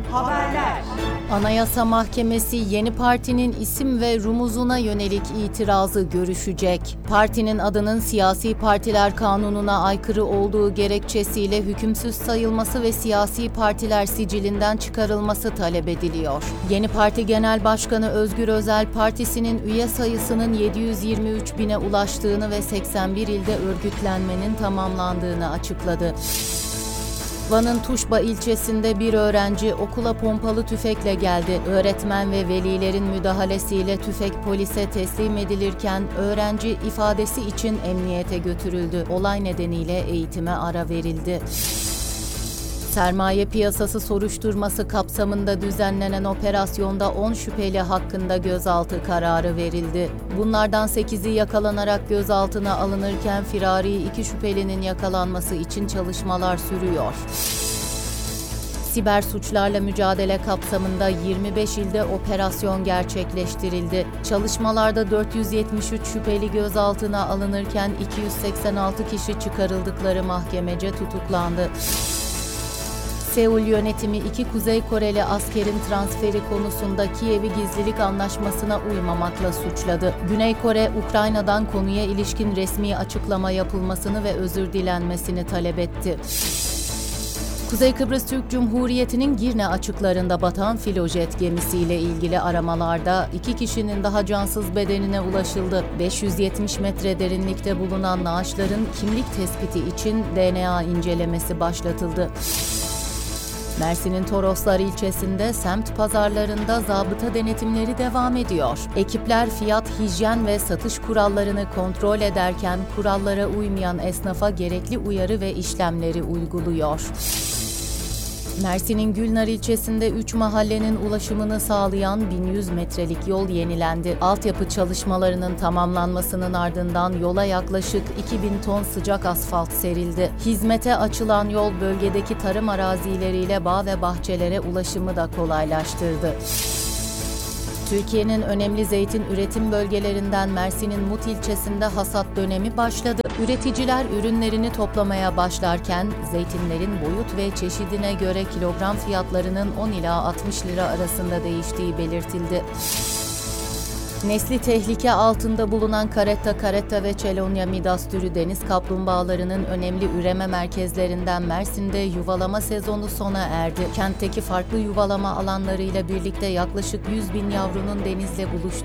Haberler. Anayasa Mahkemesi yeni partinin isim ve rumuzuna yönelik itirazı görüşecek. Partinin adının siyasi partiler kanununa aykırı olduğu gerekçesiyle hükümsüz sayılması ve siyasi partiler sicilinden çıkarılması talep ediliyor. Yeni Parti Genel Başkanı Özgür Özel, partisinin üye sayısının 723 bine ulaştığını ve 81 ilde örgütlenmenin tamamlandığını açıkladı. Van'ın Tuşba ilçesinde bir öğrenci okula pompalı tüfekle geldi. Öğretmen ve velilerin müdahalesiyle tüfek polise teslim edilirken öğrenci ifadesi için emniyete götürüldü. Olay nedeniyle eğitime ara verildi. Sermaye piyasası soruşturması kapsamında düzenlenen operasyonda 10 şüpheli hakkında gözaltı kararı verildi. Bunlardan 8'i yakalanarak gözaltına alınırken firari 2 şüphelinin yakalanması için çalışmalar sürüyor. Siber suçlarla mücadele kapsamında 25 ilde operasyon gerçekleştirildi. Çalışmalarda 473 şüpheli gözaltına alınırken 286 kişi çıkarıldıkları mahkemece tutuklandı. Seul yönetimi 2 Kuzey Koreli askerin transferi konusunda Kiev'i gizlilik anlaşmasına uymamakla suçladı. Güney Kore, Ukrayna'dan konuya ilişkin resmi açıklama yapılmasını ve özür dilenmesini talep etti. Kuzey Kıbrıs Türk Cumhuriyeti'nin Girne açıklarında batan filojet gemisiyle ilgili aramalarda 2 kişinin daha cansız bedenine ulaşıldı. 570 metre derinlikte bulunan naaşların kimlik tespiti için DNA incelemesi başlatıldı. Mersin'in Toroslar ilçesinde semt pazarlarında zabıta denetimleri devam ediyor. Ekipler fiyat, hijyen ve satış kurallarını kontrol ederken kurallara uymayan esnafa gerekli uyarı ve işlemleri uyguluyor. Mersin'in Gülnar ilçesinde 3 mahallenin ulaşımını sağlayan 1100 metrelik yol yenilendi. Altyapı çalışmalarının tamamlanmasının ardından yola yaklaşık 2000 ton sıcak asfalt serildi. Hizmete açılan yol bölgedeki tarım arazileriyle bağ ve bahçelere ulaşımı da kolaylaştırdı. Türkiye'nin önemli zeytin üretim bölgelerinden Mersin'in Mut ilçesinde hasat dönemi başladı. Üreticiler ürünlerini toplamaya başlarken zeytinlerin boyut ve çeşidine göre kilogram fiyatlarının 10 ila 60 lira arasında değiştiği belirtildi. Nesli tehlike altında bulunan karetta ve Chelonia midas türü deniz kaplumbağalarının önemli üreme merkezlerinden Mersin'de yuvalama sezonu sona erdi. Kentteki farklı yuvalama alanlarıyla birlikte yaklaşık 100 bin yavrunun denizle buluştuğu